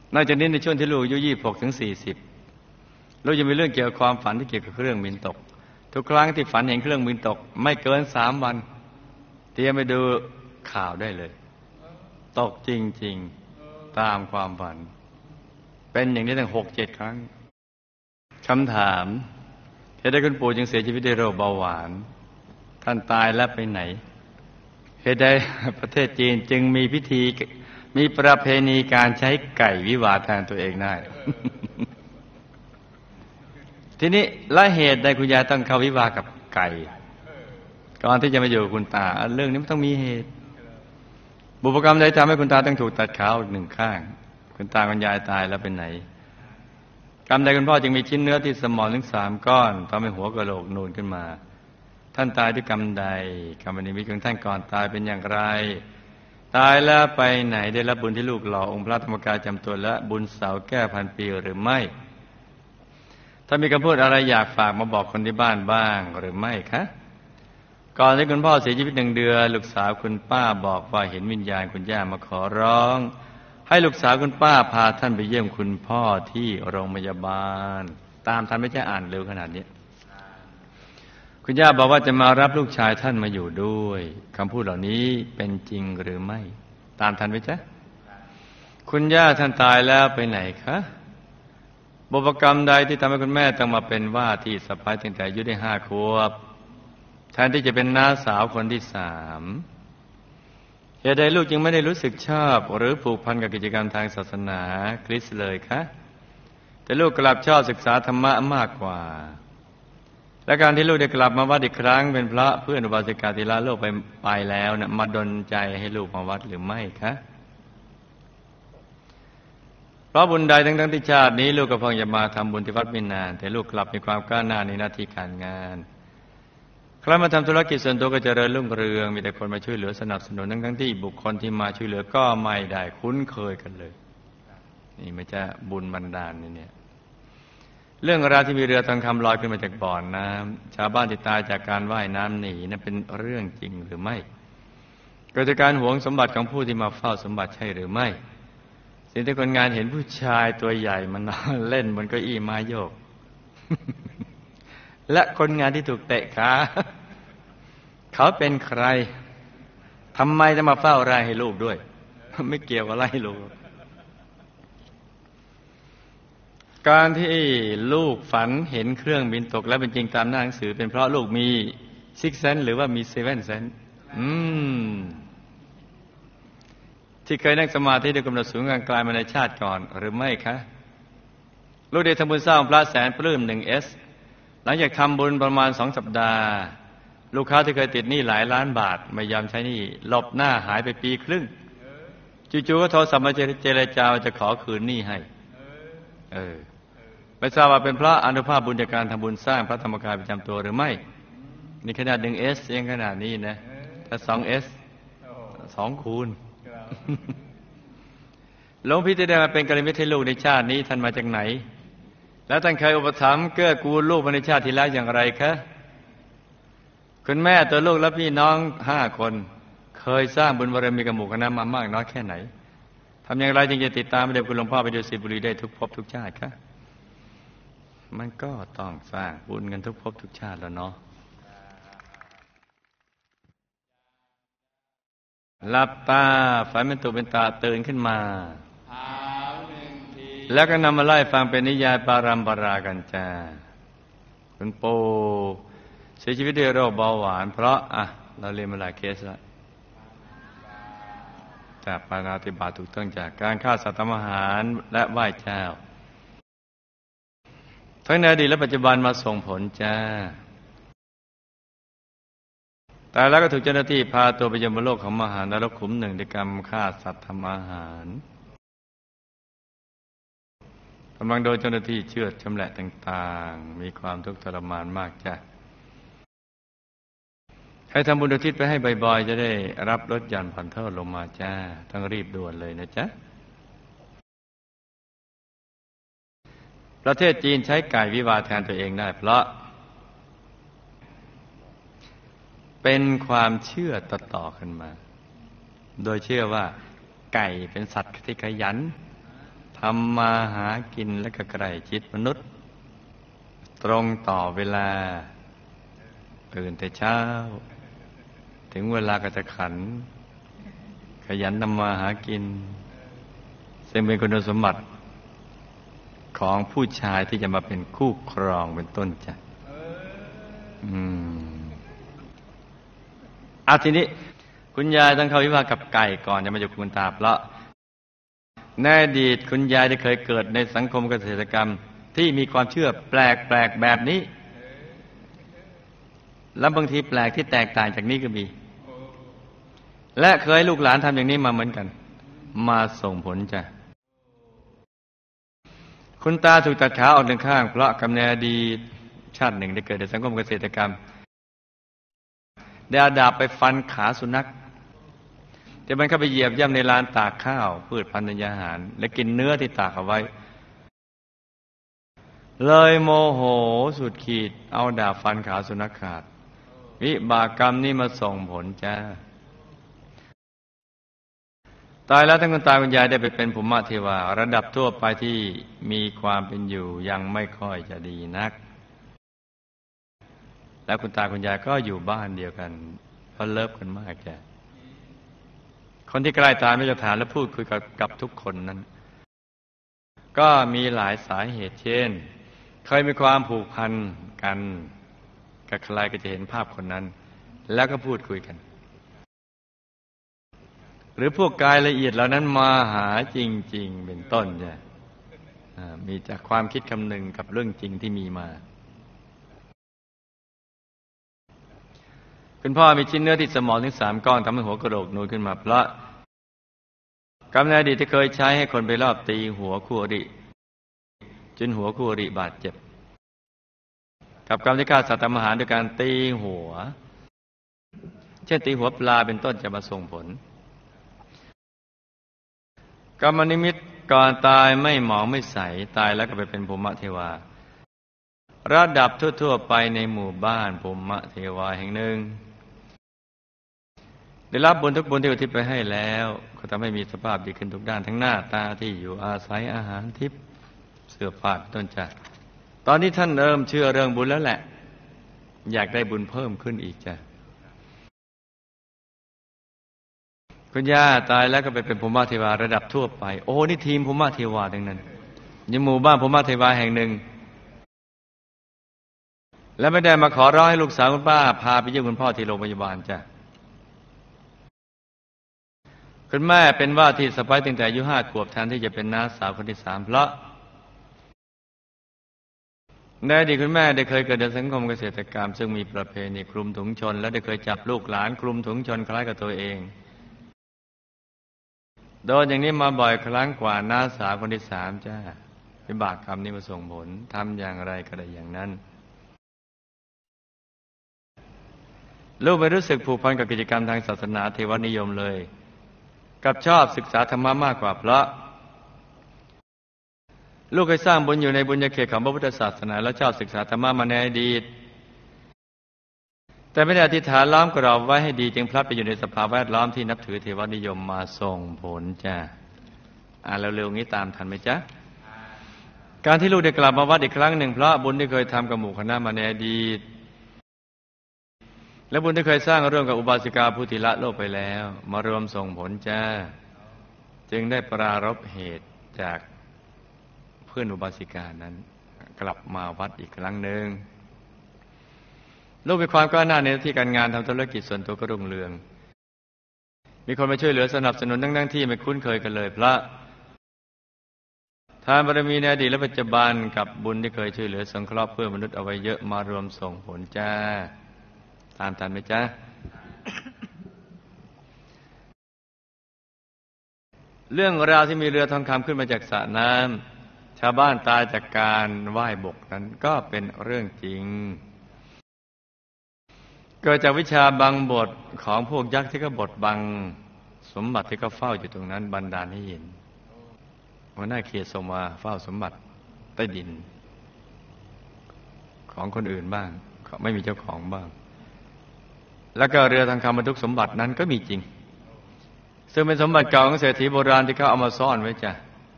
นอกจากนี้ในช่วงที่ลูกอายุ26 ถึง 40ลูกจะมีเรื่องเกี่ยวกับความฝันที่เกี่ยวกับเครื่องบินตกทุกครั้งที่ฝันเห็นเครื่องบินตกไม่เกิน3 วันเตรียมไปดูข่าวได้เลยตกจริงๆตามความฝันเป็นอย่างนี้ตั้ง6-7 ครั้งคำถามเหตุใดคุณปู่จึงเสียชีวิตด้วยโรคเบาหวานท่านตายแล้วไปไหนเหตุใดประเทศจีนจึงมีประเพณีการใช้ไก่วิวาห์แทนตัวเองได้ ทีนี้และเหตุใดคุณยายต้องเข้าวิวาห์กับไก่ก่อนที่จะมาอยู่กับคุณตาเรื่องนี้มันต้องมีเหตุบุพกรรมใดทำให้คุณตาต้องถูกตัดขาอีก1 ข้างคุณตาคุณยายตายแล้วเป็นไหนกรรมใดคุณพ่อจึงมีชิ้นเนื้อที่สมองถึง3 ก้อนทำให้หัวกะโหลกนูนขึ้นมาท่านตายด้วยกรรมใดกรรมนิมิตของท่านก่อนตายเป็นอย่างไรตายแล้วไปไหนได้รับบุญที่ลูกหล่อองค์พระธรรมกายจำตัวและบุญเสาแก้พันปีหรือไม่ถ้ามีคำพูดอะไรอยากฝากมาบอกคนที่บ้านบ้างหรือไม่คะก่อนที่คุณพ่อเสียชีวิต1 เดือนลูกสาวคุณป้าบอกว่าเห็นวิญญาณคุณย่ามาขอร้องให้ลูกสาวคุณป้าพาท่านไปเยี่ยมคุณพ่อที่โรงพยาบาลตามท่านไม่ใช่อ่านเร็วขนาดนี้คุณย่าบอกว่าจะมารับลูกชายท่านมาอยู่ด้วยคำพูดเหล่านี้เป็นจริงหรือไม่ตามท่านไหมจ๊ะคุณย่าท่านตายแล้วไปไหนคะบุพกรรมใดที่ทำให้คุณแม่ต้องมาเป็นว่าที่สะใภ้ตั้งแต่อายุได้5 ขวบแทนที่จะเป็นน้าสาวคนที่3เหตุใดลูกจึงไม่ได้รู้สึกชอบหรือผูกพันกับกิจกรรมทางศาสนาคริสต์เลยคะแต่ลูกกลับชอบศึกษาธรรมะมากกว่าและการที่ลูกได้กลับมาวัดอีกครั้งเป็นเพราะเพื่อนอุบาสิกาที่ละโลกไปแล้วนะมาดลใจให้ลูกมาวัดหรือไม่คะเพราะบุญใดทั้งที่ชาตินี้ลูกก็เพิ่งจะมาทำบุญที่วัดไม่นานแต่ลูกกลับมีความก้าวหน้าในหน้าที่การงานครั้งมาทำธุรกิจส่วนตัวก็เจริญรุ่งเรืองมีแต่คนมาช่วยเหลือสนับสนุนทั้งที่บุคคลที่มาช่วยเหลือก็ไม่ได้คุ้นเคยกันเลยนี่ไม่ใช่บุญบันดาลเนี่ยเรื่องราวที่มีเรือทองคำลอยขึ้นมาจากบ่อน้ำชาวบ้านที่ตายจากการว่ายน้ำหนีนั้นเป็นเรื่องจริงหรือไม่เกิดจากการหวงสมบัติของผู้ที่มาเฝ้าสมบัติใช่หรือไม่สิ่งที่คนงานเห็นผู้ชายตัวใหญ่มันนอนเล่นบนเก้าอี้ไม้โยก และคนงานที่ถูกเตะขาเขาเป็นใครทำไมจะมาเฝ้าไร่ให้ลูกด้วยไม่เกี่ยวกับไร่ให้ลูกการที่ลูกฝันเห็นเครื่องบินตกและเป็นจริงตามหน้าหนังสือเป็นเพราะลูกมี6 sense หรือว่ามี7 sense ที่เคยนั่งสมาธิด้วยกำหนดสูงกลางมาในชาติก่อนหรือไม่คะลูกได้ทำบุญสร้างพระแสนปลื้ม1S หลังจากทำบุญประมาณ2 สัปดาห์ลูกค้าที่เคยติดหนี้หลายล้านบาทไม่ยอมใช้หนี้หลบหน้าหายไป1 ปีจู่ๆก็โทรศัพท์มาเจรจาจะขอคืนหนี้ให้ไม่ทราบว่าเป็นเพราะอานุภาพบุญจากการทำบุญสร้างพระธรรมกายประจำตัวหรือไม่นี่ขนาด1S ยังขนาดนี้นะถ้า2S 2 คูณหลวงพี่ที่ได้มาเป็นกัลยาณมิตรให้ลูกในชาตินี้ท่านมาจากไหนแล้วท่านเคยอุปถัมภ์เกื้อกูลลูกมาในชาติที่แล้วอย่างไรคะคุณแม่ตัวลูกและพี่น้อง5 คนเคยสร้างบุญบารมีกับหมู่คณะมามากน้อยแค่ไหนทำอย่างไรจึงจะติดตามพระเดชคุณหลวงพ่อไปดูสิบุรีได้ทุกภพทุกชาติคะมันก็ต้องสร้างบุญกันทุกภพทุกชาติแล้วเนาะหลับตาฝันเป็นตุเป็นตาตื่นขึ้นมาแล้วก็นำมาไล่ฟังเป็นนิยายปารัมปรากันจ้าคุณปู่เสียชีวิตด้วยโรคเบาหวานเพราะเราเรียนมาหลายเคสแล้วจากปาณาติบาตถูกต้องจากการฆ่าสัตว์ทำอาหารและไหว้เจ้าทั้งในอดีตและปัจจุบันมาส่งผลจ้าแต่แล้วก็ถูกเจ้าหน้าที่พาตัวไปยังบนโลกของมหานรกขุม 1ด้วยกรรมฆ่าสัตว์ทำอาหารกำลังโดนเจ้าหน้าที่เชือดชำแหละต่างๆมีความทุกข์ทรมานมากจ้ะให้ทำบุญอุทิศไปให้บ่อยๆจะได้รับลดหย่อนผ่อนโทษลงมาจ้าต้องรีบด่วนเลยนะจ๊ะประเทศจีนใช้ไก่วิวาห์แทนตัวเองได้เพราะเป็นความเชื่อต่อๆกันมาโดยเชื่อว่าไก่เป็นสัตว์ที่ขยันททำมาหากินและก็ใกล้ชิดมนุษย์ตรงต่อเวลาตื่นแต่เช้าถึงเวลาก็จะขันขยันทำมาหากินซึ่งเป็นคุณสมบัติของผู้ชายที่จะมาเป็นคู่ครองเป็นต้นจ้ะทีนี้คุณยายต้องเข้าวิวาห์กับไก่ก่อนจะมาอยู่กับคุณตาเพราะในอดีตคุณยายได้เคยเกิดในสังคมเกษตรกรรมที่มีความเชื่อแปลกๆแบบนี้และบางทีแปลกที่แตกต่างจากนี้ก็มีและเคยลูกหลานทำอย่างนี้มาเหมือนกันมาส่งผลจ้ะคุณตาถูกตัดขาออกหนึ่งข้างเพราะกำเนิดอดีตชาติหนึ่งได้เกิดในสังคมเกษตรกรรมได้เอาดาบไปฟันขาสุนัขแต่มันเข้าไปเหยียบย่ำในลานตากข้าวพืชพันธุ์อาหารและกินเนื้อที่ตากเอาไว้เลยโมโหสุดขีดเอาดาบฟันขาสุนัขขาดวิบากกรรมนี้มาส่งผลจ้าตายแล้วทั้งคุณตาคุณยายได้ไปเป็นภูมิเทวาระดับทั่วไปที่มีความเป็นอยู่ยังไม่ค่อยจะดีนักแล้วคุณตาคุณยายก็อยู่บ้านเดียวกันเพราะเลิฟกันมากจ้ะคนที่ใกล้ตายไม่จะถามและพูดคุยกับทุกคนนั้นก็มีหลายสาเหตุเช่นเคยมีความผูกพันกันกับใครก็จะเห็นภาพคนนั้นแล้วก็พูดคุยกันหรือพวกกายละเอียดเหล่านั้นมาหาจริงๆเป็นต้นจ้ะมีจากความคิดคำนึงกับเรื่องจริงที่มีมาคุณพ่อมีชิ้นเนื้อที่สมองถึง3 ก้อนทำให้หัวกระโหลกนูนขึ้นมาเพราะกรรมในอดีตที่เคยใช้ให้คนไปรอบตีหัวคู่อริจนหัวคู่อริบาดเจ็บกับกรรมที่ฆ่าสัตว์ทำอาหารด้วยการตีหัวเช่นตีหัวปลาเป็นต้นจะมาส่งผลกรรมนิมิตก่อนตายไม่หมองไม่ใสตายแล้วก็ไปเป็นภูมิเทวาระดับทั่วๆไปในหมู่บ้านภูมิเทวาแห่งหนึ่งได้รับบุญทุกบุญที่อุทิศไปให้แล้วก็ทำให้มีสภาพดีขึ้นทุกด้านทั้งหน้าตาที่อยู่อาศัยอาหารทิพย์เสื้อผ้าต้นจัดตอนนี้ท่านเริ่มเชื่อเรื่องบุญแล้วแหละอยากได้บุญเพิ่มขึ้นอีกจ้ะคุณย่าตายแล้วก็ไปเป็นภูมิเทวาระดับทั่วไปโอ้นี่ทีมภูมิเทวาทั้งนั้นในหมู่บ้านภูมิเทวาแห่งหนึ่งแล้วไม่ได้มาขอร้องให้ลูกสาวคุณป้าพาไปเยี่ยมคุณพ่อที่โรงพยาบาลจ้ะคุณแม่เป็นว่าที่สะใภ้ตั้งแต่อายุ5 ขวบแทนที่จะเป็นน้าสาวคนที่3เพราะในอดีตคุณแม่ได้เคยเกิดในสังคมเกษตรกรรมซึ่งมีประเพณีคลุมถุงชนและได้เคยจับลูกหลานคลุมถุงชนคล้ายกับตัวเองโดนอย่างนี้มาบ่อยครั้งกว่าน้าสาวคนที่3จ้าวิบากกรรมนี้มาส่งผลทำอย่างไรก็ได้อย่างนั้นลูกไม่รู้สึกผูกพันกับกิจกรรมทางศาสนาเทวนิยมเลยกับชอบศึกษาธรรมะมากกว่าเพราะลูกเคยสร้างบุญอยู่ในบุญญาเขตของพระพุทธศาสนาและชอบศึกษาธรรมะมาในอดีตแต่ไม่ได้อธิษฐานล้อมกรอบไว้ให้ดีจึงพลัดไปอยู่ในสภาพแวดล้อมที่นับถือเทวนิยมมาส่งผลจ้ะเร็วๆงี้ตามทันไหมจ๊ะการที่ลูกได้กลับมาวัดอีกครั้งหนึ่งเพราะบุญที่เคยทำกับหมู่คณะมาในอดีตและบุญที่เคยสร้างร่วมกับอุบาสิกาผู้ที่ละโลกไปแล้วมารวมส่งผลจ้าจึงได้ปรารภเหตุจากเพื่อนอุบาสิกานั้นกลับมาวัดอีกครั้งหนึ่งลูกมีความก้าวหน้าในหน้าที่การงานทำธุรกิจส่วนตัวก็รุ่งเรืองมีคนมาช่วยเหลือสนับสนุนทั้งที่ไม่คุ้นเคยกันเลยพระทานบารมีในอดีตและปัจจุบันกับบุญที่เคยช่วยเหลือสงเคราะห์เพื่อมนุษย์เอาไว้เยอะมารวมส่งผลจ้าตามทันไหมจ๊ะ เรื่องราวที่มีเรือทองคำขึ้นมาจากสระน้ำชาวบ้านตายจากการว่ายบกนั้นก็เป็นเรื่องจริงเกิดจากวิชาบังบทของพวกยักษ์ที่ก็บดบังสมบัติที่ก็เฝ้าอยู่ตรงนั้นบันดาลให้เห็นหัวหน้าเขตส่งมาเฝ้าสมบัติใต้ดินของคนอื่นบ้างไม่มีเจ้าของบ้างแล้วก็เรือทองคำบรรทุกสมบัตินั้นก็มีจริงซึ่งเป็นสมบัติเก่าของเศรษฐีโบราณที่เขาเอามาซ่อนไว้จ้ะ